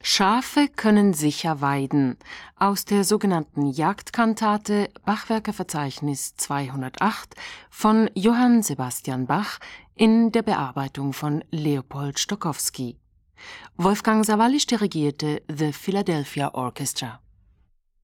Schafe können sicher weiden. Aus der sogenannten Jagdkantate Bachwerkeverzeichnis 208 von Johann Sebastian Bach in der Bearbeitung von Leopold Stokowski. Wolfgang Sawallisch dirigierte The Philadelphia Orchestra.